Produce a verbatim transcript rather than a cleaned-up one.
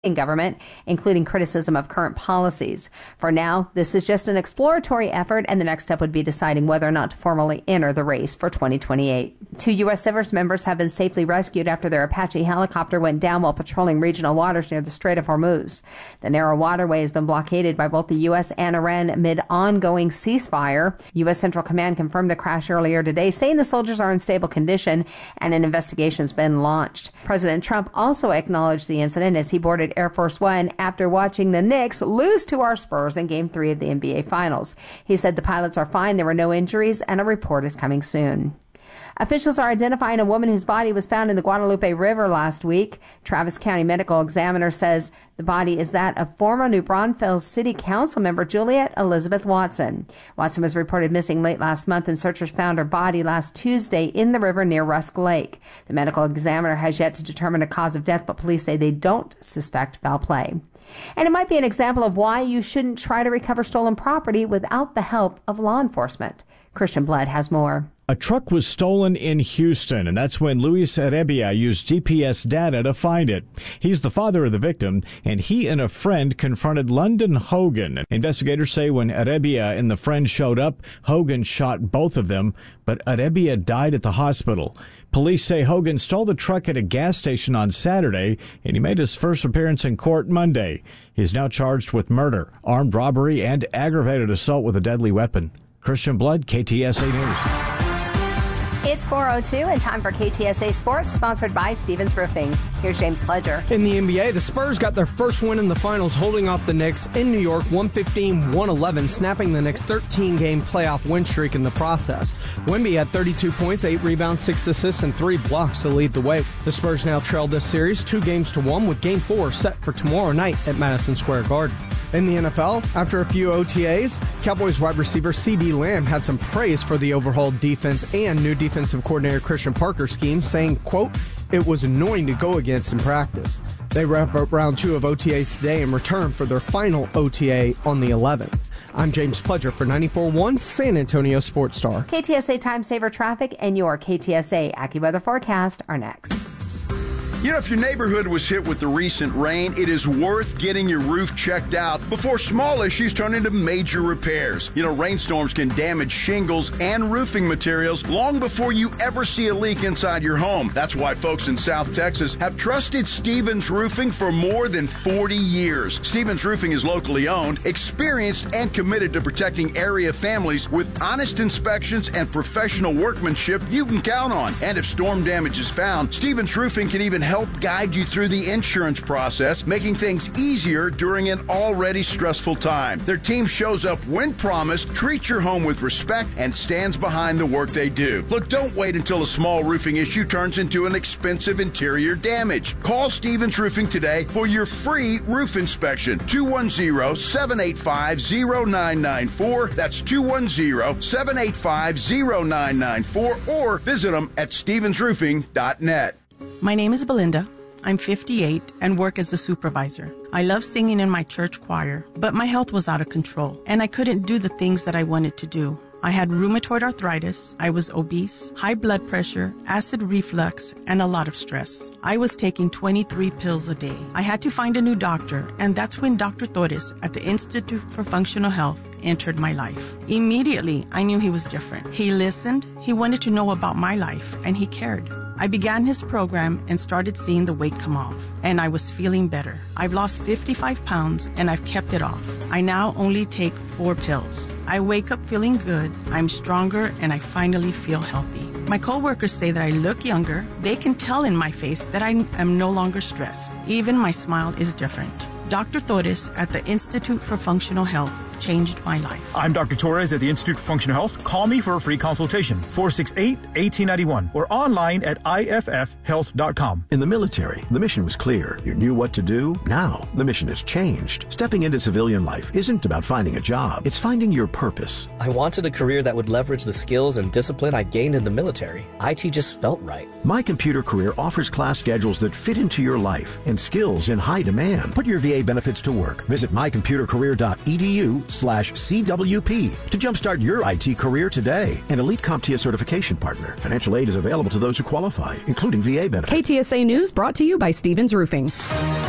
in government, including criticism of current policies. For now, this is just an exploratory effort, and the next step would be deciding whether or not to formally enter the race for twenty twenty-eight. Two U S service members have been safely rescued after their Apache helicopter went down while patrolling regional waters near the Strait of Hormuz. The narrow waterway has been blockaded by both the U S and Iran amid ongoing ceasefire. U S Central Command confirmed the crash earlier today, saying the soldiers are in stable condition and an investigation has been launched. President Trump also acknowledged the incident as he boarded Air Force One after watching the Knicks lose to our Spurs in Game three of the N B A Finals. He said the pilots are fine, there were no injuries, and a report is coming soon. Officials are identifying a woman whose body was found in the Guadalupe River last week. Travis County Medical Examiner says the body is that of former New Braunfels City Council member Juliet Elizabeth Watson. Watson was reported missing late last month, and searchers found her body last Tuesday in the river near Rusk Lake. The medical examiner has yet to determine a cause of death, but police say they don't suspect foul play. And it might be an example of why you shouldn't try to recover stolen property without the help of law enforcement. Christian Blood has more. A truck was stolen in Houston, and that's when Luis Arrebia used G P S data to find it. He's the father of the victim, and he and a friend confronted London Hogan. Investigators say when Arrebia and the friend showed up, Hogan shot both of them, but Arrebia died at the hospital. Police say Hogan stole the truck at a gas station on Saturday, and he made his first appearance in court Monday. He's now charged with murder, armed robbery, and aggravated assault with a deadly weapon. Christian Blood, K T S A News. It's four oh two and time for K T S A Sports, sponsored by Stevens Roofing. Here's James Pledger. In the N B A, the Spurs got their first win in the finals, holding off the Knicks in New York one fifteen one eleven, snapping the Knicks' thirteen-game playoff win streak in the process. Wemby had thirty-two points, eight rebounds, six assists, and three blocks to lead the way. The Spurs now trail this series two games to one, with Game four set for tomorrow night at Madison Square Garden. In the N F L, after a few O T As, Cowboys wide receiver CeeDee Lamb had some praise for the overhauled defense and new defensive coordinator Christian Parker's scheme, saying, quote, "It was annoying to go against in practice." They wrap up round two of O T As today and return for their final O T A on the eleventh. I'm James Pledger for ninety-four point one San Antonio Sports Star. K T S A Time Saver Traffic and your K T S A AccuWeather forecast are next. You know, if your neighborhood was hit with the recent rain, it is worth getting your roof checked out before small issues turn into major repairs. You know, rainstorms can damage shingles and roofing materials long before you ever see a leak inside your home. That's why folks in South Texas have trusted Stevens Roofing for more than forty years. Stevens Roofing is locally owned, experienced, and committed to protecting area families with honest inspections and professional workmanship you can count on. And if storm damage is found, Stevens Roofing can even help guide you through the insurance process, making things easier during an already stressful time. Their team shows up when promised, treats your home with respect, and stands behind the work they do. Look, don't wait until a small roofing issue turns into an expensive interior damage. Call Stevens Roofing today for your free roof inspection. two one zero, seven eight five, zero nine nine four. That's two one zero, seven eight five, zero nine nine four, or visit them at stevens roofing dot net. My name is Belinda. I'm fifty-eight and work as a supervisor. I love singing in my church choir, but my health was out of control, and I couldn't do the things that I wanted to do. I had rheumatoid arthritis, I was obese, high blood pressure, acid reflux, and a lot of stress. I was taking twenty-three pills a day. I had to find a new doctor, and that's when Doctor Torres at the Institute for Functional Health entered my life. Immediately, I knew he was different. He listened, he wanted to know about my life, and he cared. I began his program and started seeing the weight come off, and I was feeling better. I've lost fifty-five pounds, and I've kept it off. I now only take four pills. I wake up feeling good, I'm stronger, and I finally feel healthy. My coworkers say that I look younger. They can tell in my face that I am no longer stressed. Even my smile is different. Doctor Torres at the Institute for Functional Health changed my life. I'm Doctor Torres at the Institute for Functional Health. Call me for a free consultation, four six eight, one eight nine one, or online at I F F health dot com. In the military, the mission was clear. You knew what to do. Now, the mission has changed. Stepping into civilian life isn't about finding a job. It's finding your purpose. I wanted a career that would leverage the skills and discipline I gained in the military. I T just felt right. My Computer Career offers class schedules that fit into your life and skills in high demand. Put your V A benefits to work. Visit my computer career dot e d u slash C W P to jumpstart your I T career today. An Elite CompTIA certification partner. Financial aid is available to those who qualify, including V A benefits. K T S A News brought to you by Stevens Roofing.